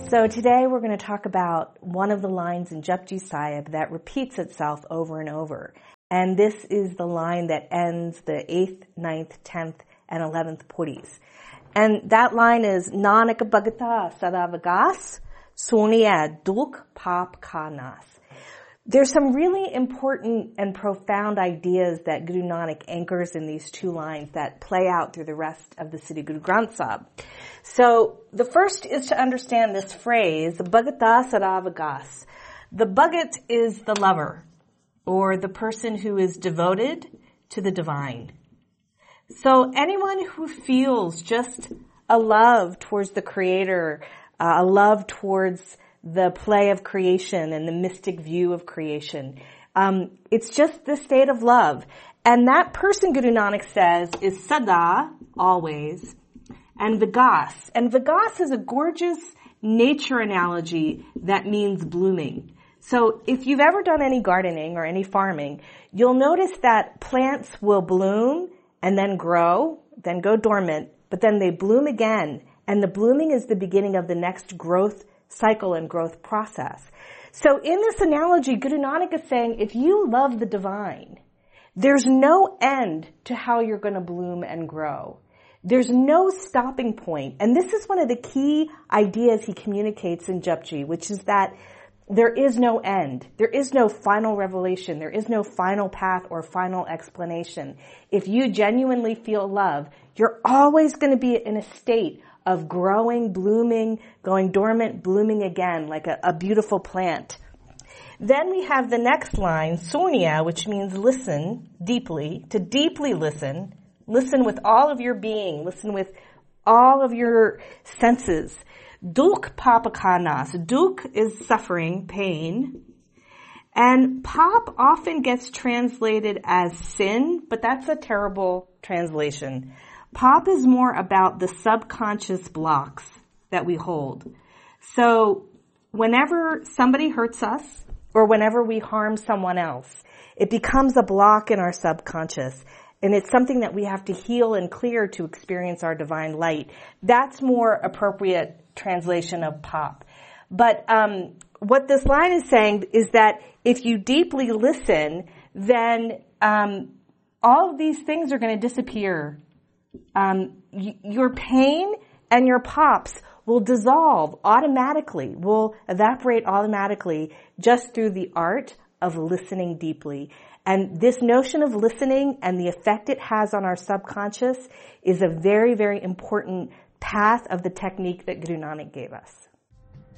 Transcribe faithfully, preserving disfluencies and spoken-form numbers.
So today we're going to talk about one of the lines in Japji Sahib that repeats itself over and over. And this is the line that ends the eighth, ninth, tenth, and eleventh puris. And that line is, Nanak Bhagata Sadavagas, Suniya Dukh Pap Ka Nas. There's some really important and profound ideas that Guru Nanak anchors in these two lines that play out through the rest of the Sri Guru Granth Sahib. So the first is to understand this phrase, Bhagata Sadavagas. The Bhagat is the lover, or the person who is devoted to the divine. So anyone who feels just a love towards the Creator, uh, a love towards the play of creation and the mystic view of creation, um, it's just the state of love. And that person, Guru Nanak says, is Sada, always, and Vigas. And Vigas is a gorgeous nature analogy that means blooming. So if you've ever done any gardening or any farming, you'll notice that plants will bloom and then grow, then go dormant, but then they bloom again. And the blooming is the beginning of the next growth cycle and growth process. So in this analogy, Guru Nanak is saying, if you love the divine, there's no end to how you're going to bloom and grow. There's no stopping point. And this is one of the key ideas he communicates in Japji, which is that there is no end. There is no final revelation. There is no final path or final explanation. If you genuinely feel love, you're always going to be in a state of growing, blooming, going dormant, blooming again, like a, a beautiful plant. Then we have the next line, Suniya, which means listen deeply, to deeply listen. Listen with all of your being. Listen with all of your senses. Dukh Pap Ka Nas. Dukh is suffering, pain. And pap often gets translated as sin, but that's a terrible translation. Pap is more about the subconscious blocks that we hold. So whenever somebody hurts us or whenever we harm someone else, it becomes a block in our subconscious. And it's something that we have to heal and clear to experience our divine light. That's more appropriate translation of pap. But um, what this line is saying is that if you deeply listen, then um, all of these things are going to disappear. Um, y- your pain and your pops will dissolve automatically, will evaporate automatically just through the art of listening deeply. And this notion of listening and the effect it has on our subconscious is a very, very important path of the technique that Guru Nanak gave us.